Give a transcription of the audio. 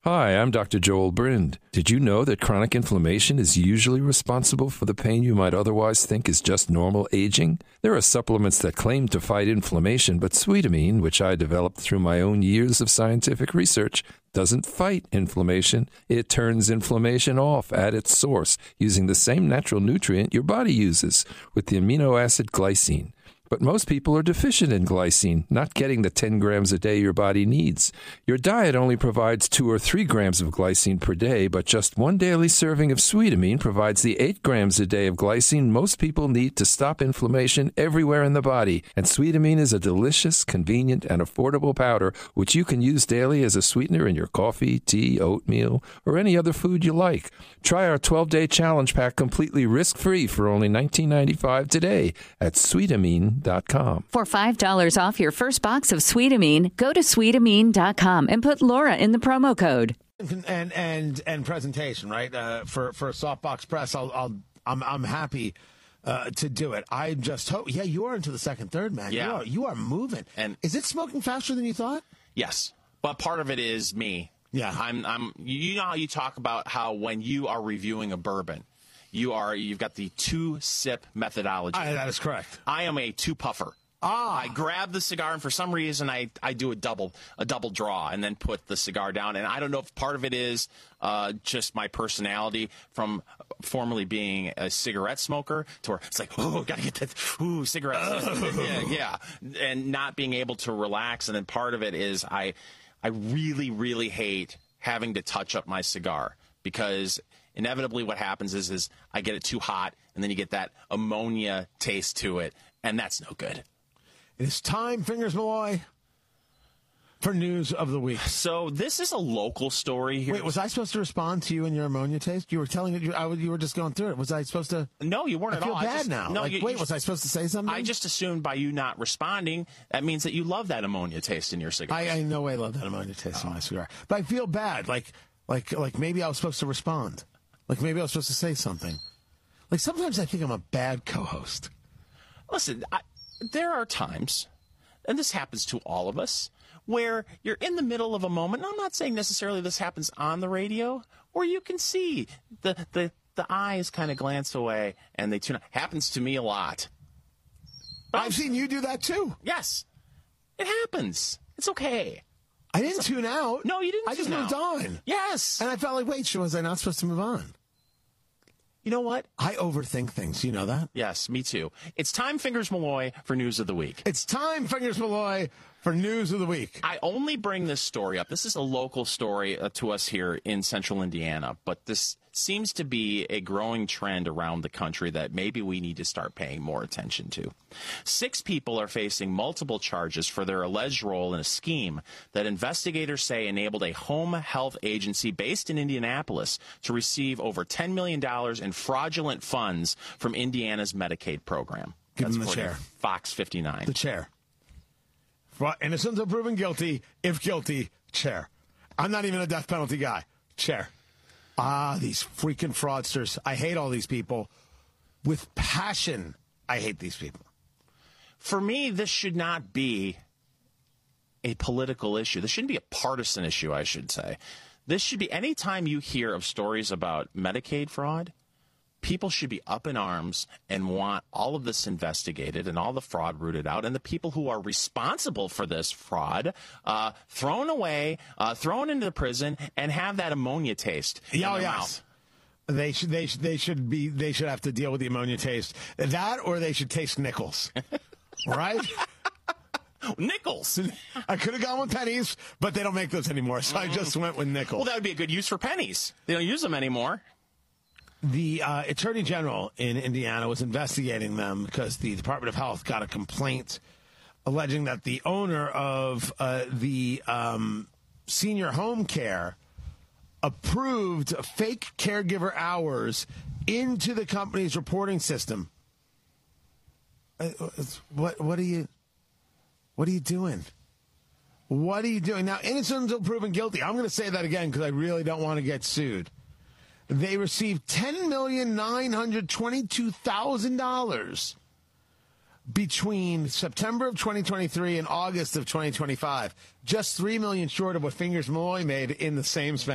Hi, I'm Dr. Joel Brind. Did you know that chronic inflammation is usually responsible for the pain you might otherwise think is just normal aging? There are supplements that claim to fight inflammation, but Sweetamine, which I developed through my own years of scientific research, doesn't fight inflammation. It turns inflammation off at its source using the same natural nutrient your body uses, with the amino acid glycine. But most people are deficient in glycine, not getting the 10 grams a day your body needs. Your diet only provides 2 or 3 grams of glycine per day, but just one daily serving of Sweetamine provides the 8 grams a day of glycine most people need to stop inflammation everywhere in the body. And Sweetamine is a delicious, convenient, and affordable powder which you can use daily as a sweetener in your coffee, tea, oatmeal, or any other food you like. Try our 12-day challenge pack completely risk-free for only $19.95 today at Sweetamine.com. For $5 off your first box of Sweetamine, go to Sweetamine.com and put Laura in the promo code. And presentation, right? For a softbox press, I'm happy to do it. I just hope. Yeah, you are into the second third, man. Yeah. You are moving. And is it smoking faster than you thought? Yes, but part of it is me. Yeah, I'm. You know how you talk about how when you are reviewing a bourbon, you've got the 2-sip methodology. That is correct. I am a 2-puffer. I grab the cigar, and for some reason, I do a double draw and then put the cigar down. And I don't know if part of it is just my personality from formerly being a cigarette smoker to where it's like, oh, gotta get that, cigarette. Yeah, and not being able to relax. And then part of it is I really, really hate having to touch up my cigar because inevitably what happens is I get it too hot, and then you get that ammonia taste to it, and that's no good. It is time, Fingers Malloy, for news of the week. So this is a local story here. Wait, was I supposed to respond to you and your ammonia taste? You were telling it. You were just going through it. Was I supposed to? No, you weren't at all. I feel bad now. No, was I supposed to say something? I just assumed by you not responding, that means that you love that ammonia taste in your cigar. I in no way love that ammonia taste in my cigar. But I feel bad. Like maybe I was supposed to respond. Like maybe I was supposed to say something. Like sometimes I think I'm a bad co-host. Listen, there are times, and this happens to all of us, where you're in the middle of a moment. And I'm not saying necessarily this happens on the radio, where you can see the eyes kind of glance away and they tune out. Happens to me a lot. But I've seen you do that too. Yes, it happens. It's okay. I didn't tune out. No, you didn't. I just moved on. Yes. And I felt like, wait, was I not supposed to move on? You know what? I overthink things. You know that? Yes, me too. It's time, Fingers Malloy, for News of the Week. It's time, Fingers Malloy, for News of the Week. I only bring this story up. This is a local story to us here in central Indiana, but this seems to be a growing trend around the country that maybe we need to start paying more attention to. 6 people are facing multiple charges for their alleged role in a scheme that investigators say enabled a home health agency based in Indianapolis to receive over $10 million in fraudulent funds from Indiana's Medicaid program. Give That's them the chair. Fox 59. The chair. Innocent until proven guilty. If guilty, chair. I'm not even a death penalty guy. Chair. These freaking fraudsters. I hate all these people. With passion, I hate these people. For me, this should not be a political issue. This shouldn't be a partisan issue, I should say. This should be, anytime you hear of stories about Medicaid fraud, people should be up in arms and want all of this investigated and all the fraud rooted out, and the people who are responsible for this fraud thrown away, thrown into the prison, and have that ammonia taste. Yes. They should have to deal with the ammonia taste. That, or they should taste nickels. Right? Nickels. I could have gone with pennies, but they don't make those anymore, so I just went with nickels. Well, that would be a good use for pennies. They don't use them anymore. The Attorney General in Indiana was investigating them because the Department of Health got a complaint alleging that the owner of the senior home care approved fake caregiver hours into the company's reporting system. What are you doing? What are you doing? Now, innocent until proven guilty. I'm going to say that again because I really don't want to get sued. They received $10,922,000 between September of 2023 and August of 2025. Just $3 million short of what Fingers Malloy made in the same span.